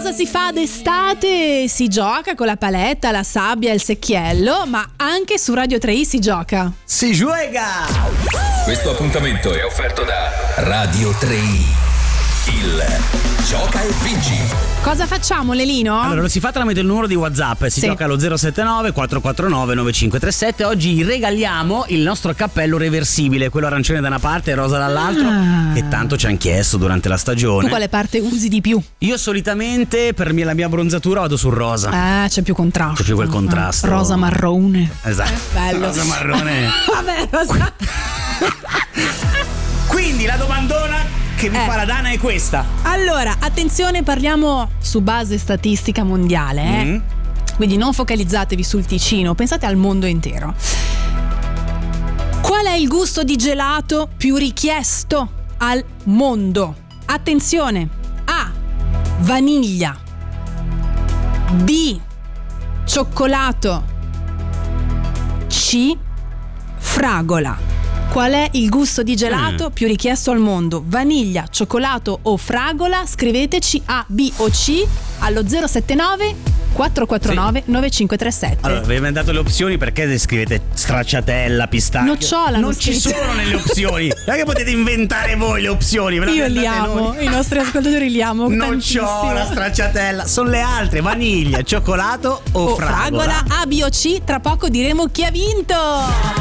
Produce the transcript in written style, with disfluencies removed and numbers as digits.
Cosa si fa d'estate? Si gioca con la paletta, la sabbia e il secchiello, ma anche su Radio 3i si gioca. Si gioca! Questo appuntamento è offerto da Radio 3i. Il Gioca e Vinci. Cosa facciamo, Lelino? Allora, lo si fa tramite il numero di WhatsApp, si gioca allo 079 449 9537. Oggi regaliamo il nostro cappello reversibile, quello arancione da una parte e rosa dall'altro, che tanto ci hanno chiesto durante la stagione. Tu quale parte usi di più? Io solitamente per la mia bronzatura vado sul rosa. C'è più contrasto. C'è più quel contrasto. Rosa marrone. Esatto. Bello. Rosa marrone. Vabbè, rosa. Quindi la domandona che vi fa la Dana è questa. Allora, attenzione, parliamo su base statistica mondiale, Quindi non focalizzatevi sul Ticino, pensate al mondo intero. Qual è il gusto di gelato più richiesto al mondo? Attenzione: A. Vaniglia. B. Cioccolato. C. Fragola. Qual è il gusto di gelato più richiesto al mondo? Vaniglia, cioccolato o fragola? Scriveteci A, B o C allo 079 449 9537. Allora, vi abbiamo dato le opzioni perché scrivete stracciatella, pistacchio. Nocciola. Non ci sono nelle opzioni. Non è che potete inventare voi le opzioni. Io li amo, i nostri ascoltatori li amo. Nocciola, stracciatella. Sono le altre: vaniglia, cioccolato o fragola. A, B o C. Tra poco diremo chi ha vinto.